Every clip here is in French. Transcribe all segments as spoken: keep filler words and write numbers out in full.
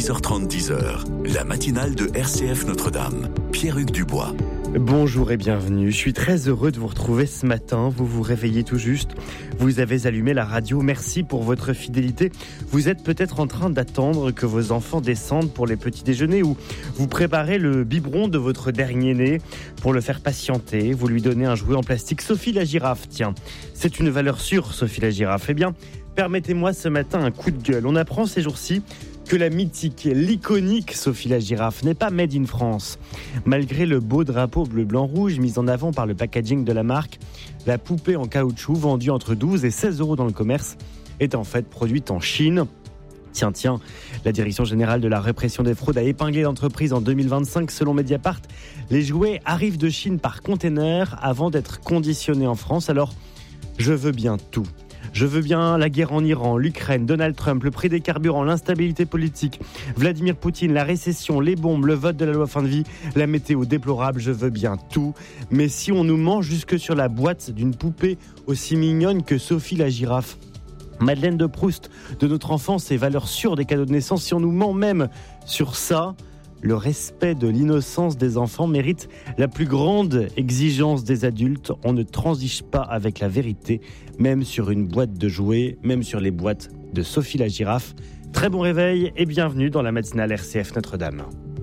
six heures trente, dix heures, la matinale de R C F Notre-Dame. Pierre-Hugues Dubois. Bonjour et bienvenue. Je suis très heureux de vous retrouver ce matin. Vous vous réveillez tout juste. Vous avez allumé la radio. Merci pour votre fidélité. Vous êtes peut-être en train d'attendre que vos enfants descendent pour les petits déjeuners ou vous préparez le biberon de votre dernier-né pour le faire patienter. Vous lui donnez un jouet en plastique. Sophie la girafe, tiens, c'est une valeur sûre, Sophie la girafe. Eh bien, permettez-moi ce matin un coup de gueule. On apprend ces jours-ci que la mythique, l'iconique Sophie la girafe n'est pas made in France. Malgré le beau drapeau bleu-blanc-rouge mis en avant par le packaging de la marque, la poupée en caoutchouc vendue entre douze et seize euros dans le commerce est en fait produite en Chine. Tiens, tiens, la Direction générale de la répression des fraudes a épinglé l'entreprise en deux mille vingt-cinq. Selon Mediapart, les jouets arrivent de Chine par container avant d'être conditionnés en France. Alors, je veux bien tout. Je veux bien la guerre en Iran, l'Ukraine, Donald Trump, le prix des carburants, l'instabilité politique, Vladimir Poutine, la récession, les bombes, le vote de la loi fin de vie, la météo déplorable, je veux bien tout. Mais si on nous ment jusque sur la boîte d'une poupée aussi mignonne que Sophie la girafe, Madeleine de Proust de notre enfance et valeurs sûres des cadeaux de naissance, si on nous ment même sur ça, le respect de l'innocence des enfants mérite la plus grande exigence des adultes. On ne transige pas avec la vérité, même sur une boîte de jouets, même sur les boîtes de Sophie la girafe. Très bon réveil et bienvenue dans la matinale R C F Notre-Dame.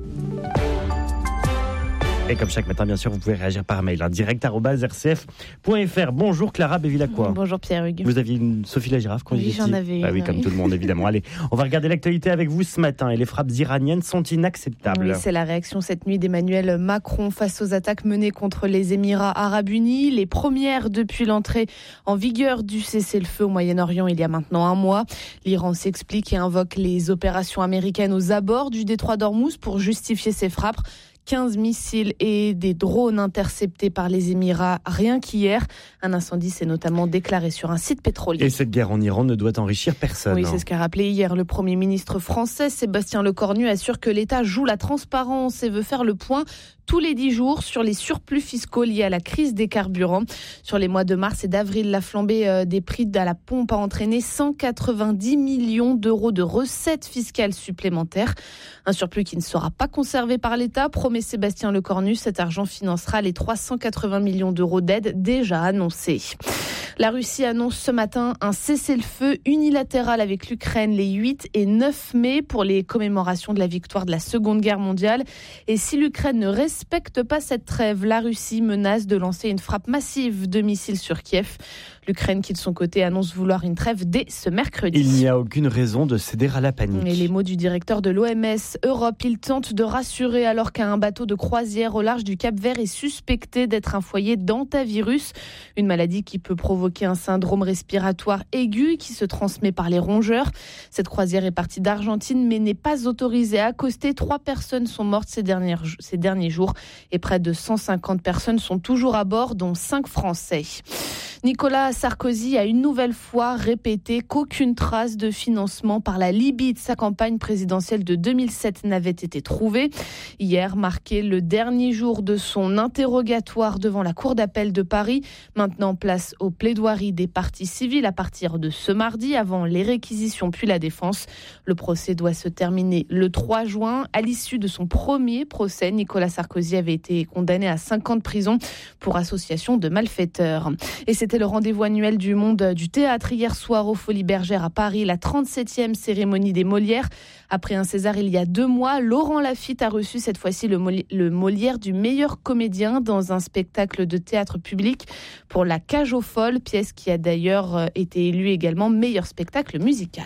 Et comme chaque matin, bien sûr, vous pouvez réagir par mail, hein, direct arobase r c f point f r. Bonjour Clara Bévilacqua. Bonjour Pierre-Hugues. Vous aviez une Sophie la girafe quand Oui, vous j'en étiez... avais une. Ah oui, comme tout le monde, évidemment. Allez, on va regarder l'actualité avec vous ce matin. Et les frappes iraniennes sont inacceptables. Oui, c'est la réaction cette nuit d'Emmanuel Macron face aux attaques menées contre les Émirats arabes unis. Les premières depuis l'entrée en vigueur du cessez-le-feu au Moyen-Orient il y a maintenant un mois. L'Iran s'explique et invoque les opérations américaines aux abords du détroit d'Ormuz pour justifier ces frappes. quinze missiles et des drones interceptés par les Émirats rien qu'hier. Un incendie s'est notamment déclaré sur un site pétrolier. Et cette guerre en Iran ne doit enrichir personne. Oui, c'est ce qu'a rappelé hier le Premier ministre français. Sébastien Lecornu assure que l'État joue la transparence et veut faire le point tous les dix jours sur les surplus fiscaux liés à la crise des carburants. Sur les mois de mars et d'avril, la flambée des prix à la pompe a entraîné cent quatre-vingt-dix millions d'euros de recettes fiscales supplémentaires. Un surplus qui ne sera pas conservé par l'État, promet Sébastien Lecornu. Cet argent financera les trois cent quatre-vingts millions d'euros d'aide déjà annoncés. La Russie annonce ce matin un cessez-le-feu unilatéral avec l'Ukraine les huit et neuf mai pour les commémorations de la victoire de la Seconde Guerre mondiale. Et si l'Ukraine ne respecte pas cette trêve, la Russie menace de lancer une frappe massive de missiles sur Kiev. L'Ukraine, qui de son côté annonce vouloir une trêve dès ce mercredi. Il n'y a aucune raison de céder à la panique. Et les mots du directeur de l'O M S Europe, il tente de rassurer alors qu'un bateau de croisière au large du Cap-Vert est suspecté d'être un foyer d'hantavirus, une maladie qui peut provoquer un syndrome respiratoire aigu qui se transmet par les rongeurs. Cette croisière est partie d'Argentine mais n'est pas autorisée à accoster. Trois personnes sont mortes ces, dernières, ces derniers jours et près de cent cinquante personnes sont toujours à bord, dont cinq Français. Nicolas Sarkozy a une nouvelle fois répété qu'aucune trace de financement par la Libye de sa campagne présidentielle de deux mille sept n'avait été trouvée. Hier marquait le dernier jour de son interrogatoire devant la Cour d'appel de Paris. Maintenant, place aux plaidoiries des parties civiles à partir de ce mardi, avant les réquisitions puis la défense. Le procès doit se terminer le trois juin. À l'issue de son premier procès, Nicolas Sarkozy avait été condamné à cinq ans de prison pour association de malfaiteurs. Et c'est C'était le rendez-vous annuel du monde du théâtre hier soir aux Folies Bergères à Paris, la trente-septième cérémonie des Molières. Après un César il y a deux mois, Laurent Lafitte a reçu cette fois-ci le, Moli- le Molière du meilleur comédien dans un spectacle de théâtre public pour La Cage aux Folles, pièce qui a d'ailleurs été élue également meilleur spectacle musical.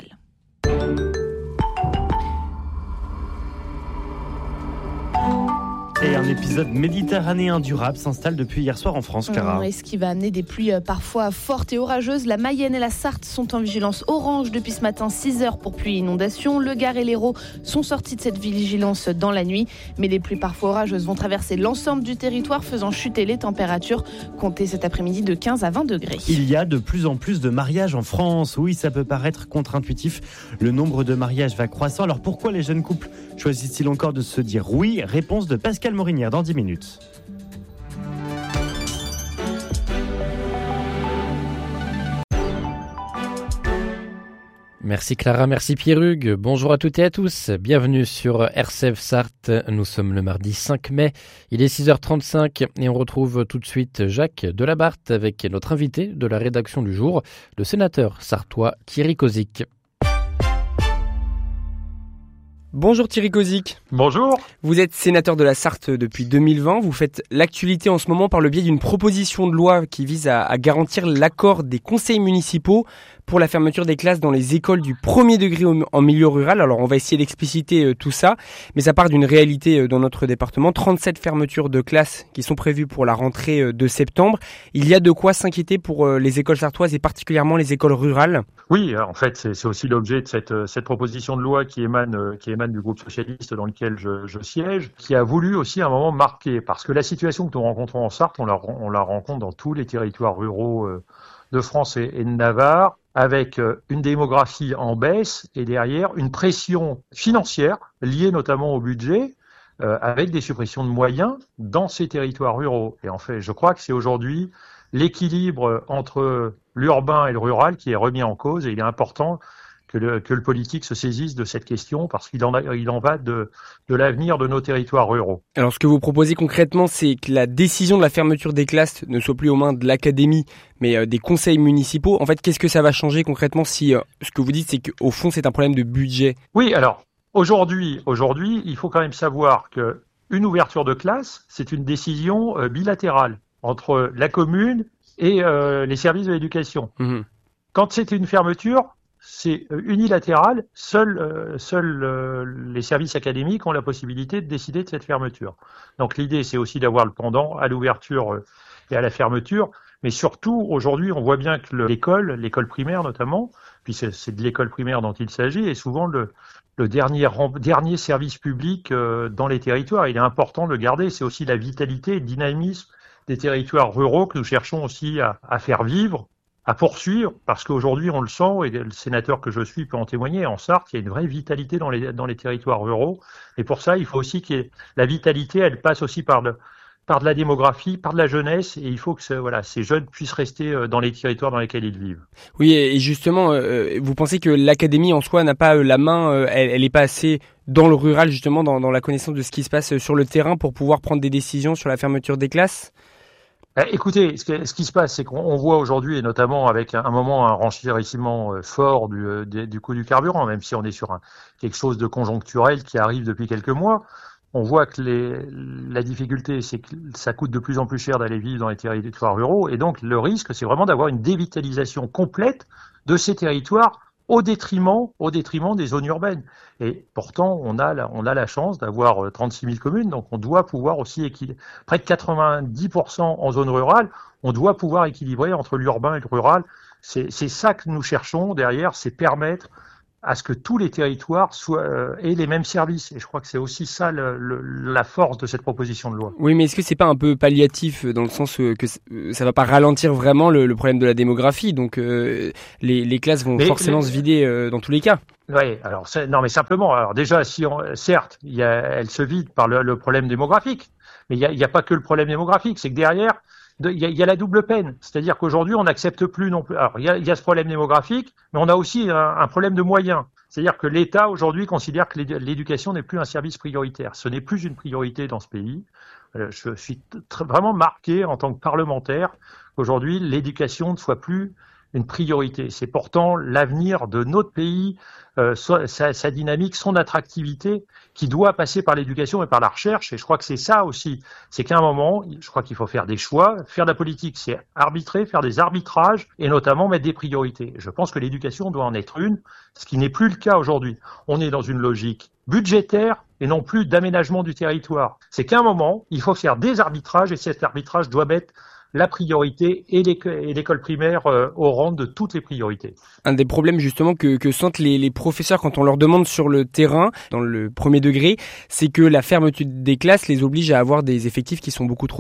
Et un épisode méditerranéen durable s'installe depuis hier soir en France, Clara. Et ce qui va amener des pluies parfois fortes et orageuses. La Mayenne et la Sarthe sont en vigilance orange depuis ce matin, six heures pour pluie et inondation. Le Gard et l'Hérault sont sortis de cette vigilance dans la nuit. Mais les pluies parfois orageuses vont traverser l'ensemble du territoire, faisant chuter les températures. Comptez cet après-midi de quinze à vingt degrés. Il y a de plus en plus de mariages en France. Oui, ça peut paraître contre-intuitif. Le nombre de mariages va croissant. Alors pourquoi les jeunes couples choisissent-ils encore de se dire oui ? Réponse de Pascal Morinière dans dix minutes. Merci Clara, merci Pierre-Hugues. Bonjour à toutes et à tous. Bienvenue sur R C F Sarthe. Nous sommes le mardi cinq mai. Il est six heures trente-cinq et on retrouve tout de suite Jacques Delabarthe avec notre invité de la rédaction du jour, le sénateur sartois Thierry Kozik. Bonjour Thierry Kozik. Bonjour. Vous êtes sénateur de la Sarthe depuis deux mille vingt. Vous faites l'actualité en ce moment par le biais d'une proposition de loi qui vise à, à garantir l'accord des conseils municipaux pour la fermeture des classes dans les écoles du premier degré en milieu rural. Alors on va essayer d'expliciter euh, tout ça, mais ça part d'une réalité euh, dans notre département. trente-sept fermetures de classes qui sont prévues pour la rentrée euh, de septembre. Il y a de quoi s'inquiéter pour euh, les écoles sartoises et particulièrement les écoles rurales. Oui, en fait, c'est, c'est aussi l'objet de cette, cette proposition de loi qui émane, qui émane du groupe socialiste dans lequel je, je siège, qui a voulu aussi à un moment marquer, parce que la situation que nous rencontrons en Sarthe, on la, on la rencontre dans tous les territoires ruraux euh, de France et, et de Navarre, avec une démographie en baisse et derrière une pression financière liée notamment au budget, euh, avec des suppressions de moyens dans ces territoires ruraux. Et en fait, je crois que c'est aujourd'hui l'équilibre entre l'urbain et le rural qui est remis en cause et il est important que le, que le politique se saisisse de cette question parce qu'il en, a, il en va de, de l'avenir de nos territoires ruraux. Alors ce que vous proposez concrètement, c'est que la décision de la fermeture des classes ne soit plus aux mains de l'académie, mais euh, des conseils municipaux. En fait, qu'est-ce que ça va changer concrètement si euh, ce que vous dites, c'est qu'au fond, c'est un problème de budget? Oui, alors aujourd'hui, aujourd'hui, il faut quand même savoir que une ouverture de classe, c'est une décision euh, bilatérale entre la commune et euh, les services de l'éducation. Mmh. Quand c'est une fermeture, c'est unilatéral, seuls euh, seuls euh, les services académiques ont la possibilité de décider de cette fermeture. Donc l'idée, c'est aussi d'avoir le pendant à l'ouverture euh, et à la fermeture, mais surtout, aujourd'hui, on voit bien que le, l'école, l'école primaire notamment, puis c'est, c'est de l'école primaire dont il s'agit, est souvent le, le dernier, dernier service public euh, dans les territoires. Il est important de le garder, c'est aussi la vitalité et le dynamisme des territoires ruraux que nous cherchons aussi à, à faire vivre, à poursuivre, parce qu'aujourd'hui, on le sent, et le sénateur que je suis peut en témoigner, en Sarthe, il y a une vraie vitalité dans les, dans les territoires ruraux. Et pour ça, il faut aussi que la vitalité, elle passe aussi par, le, par de la démographie, par de la jeunesse, et il faut que ce, voilà, ces jeunes puissent rester dans les territoires dans lesquels ils vivent. Oui, et justement, euh, vous pensez que l'académie en soi n'a pas euh, la main, euh, elle n'est pas assez dans le rural, justement, dans, dans la connaissance de ce qui se passe sur le terrain pour pouvoir prendre des décisions sur la fermeture des classes ? Écoutez, ce, que, ce qui se passe, c'est qu'on voit aujourd'hui, et notamment avec un, un moment un renchérissement fort du, du, du coût du carburant, même si on est sur un, quelque chose de conjoncturel qui arrive depuis quelques mois, on voit que les, la difficulté, c'est que ça coûte de plus en plus cher d'aller vivre dans les territoires ruraux, et donc le risque, c'est vraiment d'avoir une dévitalisation complète de ces territoires au détriment, au détriment des zones urbaines. Et pourtant, on a la, on a la chance d'avoir trente-six mille communes, donc on doit pouvoir aussi équilibrer. Près de quatre-vingt-dix pour cent en zone rurale, on doit pouvoir équilibrer entre l'urbain et le rural. C'est, c'est ça que nous cherchons derrière, c'est permettre à ce que tous les territoires soient, euh, aient les mêmes services. Et je crois que c'est aussi ça le, le, la force de cette proposition de loi. Oui, mais est-ce que c'est pas un peu palliatif dans le sens que ça va pas ralentir vraiment le, le problème de la démographie? Donc euh, les, les classes vont mais, forcément les... se vider euh, dans tous les cas. Oui, alors c'est, non, mais simplement. Alors déjà, si on, certes, il y a, elle se vide par le, le problème démographique, mais il y a, il y a pas que le problème démographique, c'est que derrière. Il y, y a la double peine, c'est-à-dire qu'aujourd'hui on n'accepte plus non plus. Alors il y a, y a ce problème démographique, mais on a aussi un, un problème de moyens. C'est-à-dire que l'État aujourd'hui considère que l'éducation n'est plus un service prioritaire. Ce n'est plus une priorité dans ce pays. Je suis très, vraiment marqué en tant que parlementaire qu'aujourd'hui l'éducation ne soit plus une priorité. C'est pourtant l'avenir de notre pays, euh, sa, sa dynamique, son attractivité, qui doit passer par l'éducation et par la recherche. Et je crois que c'est ça aussi. C'est qu'à un moment, je crois qu'il faut faire des choix. Faire de la politique, c'est arbitrer, faire des arbitrages et notamment mettre des priorités. Je pense que l'éducation doit en être une, ce qui n'est plus le cas aujourd'hui. On est dans une logique budgétaire et non plus d'aménagement du territoire. C'est qu'à un moment, il faut faire des arbitrages et cet arbitrage doit mettre la priorité et l'école primaire euh, au rang de toutes les priorités. Un des problèmes justement que, que sentent les, les professeurs quand on leur demande sur le terrain, dans le premier degré, c'est que la fermeture des classes les oblige à avoir des effectifs qui sont beaucoup trop